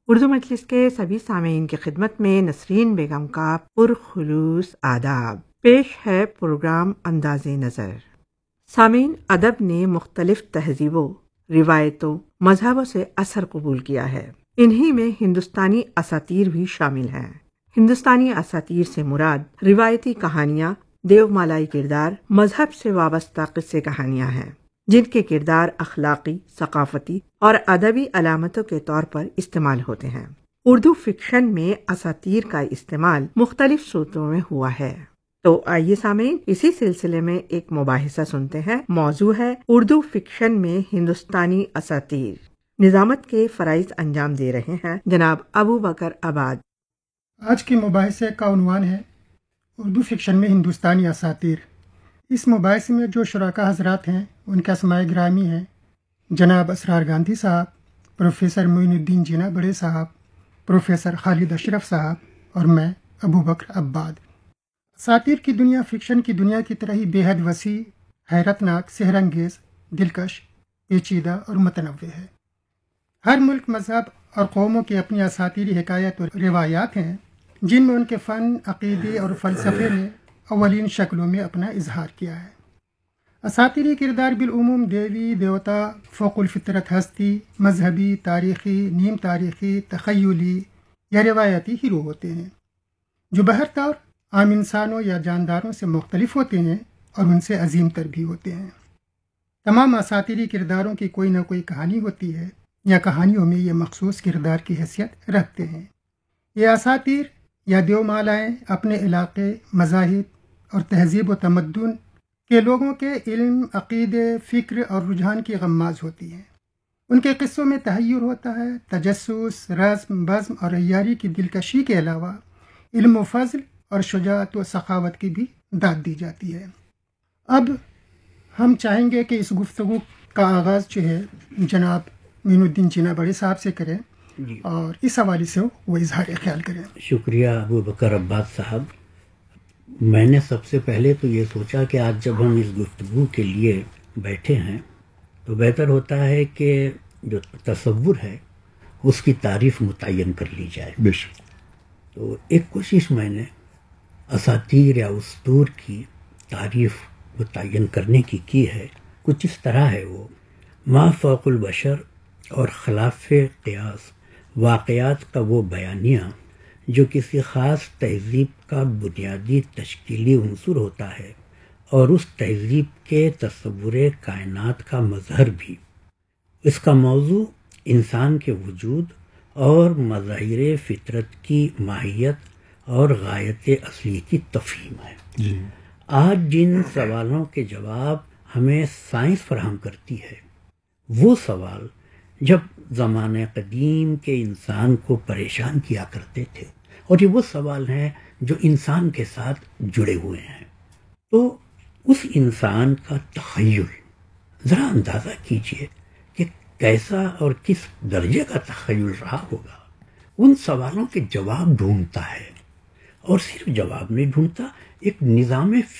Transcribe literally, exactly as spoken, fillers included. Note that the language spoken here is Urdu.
اردو مجلس کے سبھی سامعین کی خدمت میں نسرین بیگم کا پرخلوص آداب. پیش ہے پروگرام انداز نظر. سامعین، ادب نے مختلف تہذیبوں، روایتوں، مذہبوں سے اثر قبول کیا ہے. انہی میں ہندوستانی اساطیر بھی شامل ہیں. ہندوستانی اساطیر سے مراد روایتی کہانیاں، دیو مالائی کردار، مذہب سے وابستہ قصے کہانیاں ہیں جن کے کردار اخلاقی، ثقافتی اور ادبی علامتوں کے طور پر استعمال ہوتے ہیں. اردو فکشن میں اساطیر کا استعمال مختلف صورتوں میں ہوا ہے. تو آئیے سامعین، اسی سلسلے میں ایک مباحثہ سنتے ہیں. موضوع ہے اردو فکشن میں ہندوستانی اساطیر. نظامت کے فرائض انجام دے رہے ہیں جناب ابو بکر آباد. آج کے مباحثے کا عنوان ہے اردو فکشن میں ہندوستانی اساطیر. اس مباحثے میں جو شرکاء حضرات ہیں ان کے اسماء گرامی ہیں جناب اسرار گاندھی صاحب، پروفیسر معین الدین جینا بڑے صاحب، پروفیسر خالد اشرف صاحب اور میں ابو بکر عباد. اساطیر کی دنیا فکشن کی دنیا کی طرح ہی بے حد وسیع، حیرت ناک، سحر انگیز، دلکش، پیچیدہ اور متنوع ہے. ہر ملک، مذہب اور قوموں کی اپنی اساطیری حکایت اور روایات ہیں جن میں ان کے فن، عقیدے اور فلسفے نے اولین شکلوں میں اپنا اظہار کیا ہے. اساطیری کردار بالعموم دیوی، دیوتا، فوق الفطرت ہستی، مذہبی، تاریخی، نیم تاریخی، تخیلی یا روایتی ہیرو ہوتے ہیں جو بہر طور عام انسانوں یا جانداروں سے مختلف ہوتے ہیں اور ان سے عظیم تر بھی ہوتے ہیں. تمام اساطیری کرداروں کی کوئی نہ کوئی کہانی ہوتی ہے یا کہانیوں میں یہ مخصوص کردار کی حیثیت رکھتے ہیں. یہ اساطیر یا دیو مالائیں اپنے علاقے، مذاہب اور تہذیب و تمدن کے لوگوں کے علم، عقیدے، فکر اور رجحان کی غماز ہوتی ہیں. ان کے قصوں میں تحیر ہوتا ہے، تجسس، رزم، بزم اور عیاری کی دلکشی کے علاوہ علم و فضل اور شجاعت و سخاوت کی بھی داد دی جاتی ہے. اب ہم چاہیں گے کہ اس گفتگو کا آغاز جو ہے جناب معین الدین جینا بڑے صاحب سے کریں جی. اور اس حوالے سے وہ اظہار خیال کریں. شکریہ ابو بکر عباد صاحب. میں نے سب سے پہلے تو یہ سوچا کہ آج جب ہم اس گفتگو کے لیے بیٹھے ہیں تو بہتر ہوتا ہے کہ جو تصور ہے اس کی تعریف متعین کر لی جائے. بے شک. تو ایک کوشش میں نے اساطیر یا اسطور کی تعریف متعین کرنے کی کی ہے. کچھ اس طرح ہے وہ: ما فوق البشر اور خلاف قیاس واقعات کا وہ بیانیہ جو کسی خاص تہذیب کا بنیادی تشکیلی عنصر ہوتا ہے اور اس تہذیب کے تصور کائنات کا مظہر بھی. اس کا موضوع انسان کے وجود اور مظاہر فطرت کی ماہیت اور غایت اصلی کی تفہیم ہے. جی. آج جن سوالوں کے جواب ہمیں سائنس فراہم کرتی ہے وہ سوال جب زمانہ قدیم کے انسان کو پریشان کیا کرتے تھے، اور یہ وہ سوال ہیں جو انسان کے ساتھ جڑے ہوئے ہیں. تو اس انسان کا تخیل ذرا اندازہ کیجئے کہ کیسا اور کس درجے کا تخیل رہا ہوگا. ان سوالوں کے جواب ڈھونڈتا ہے، اور صرف جواب نہیں ڈھونڈتا، ایک نظام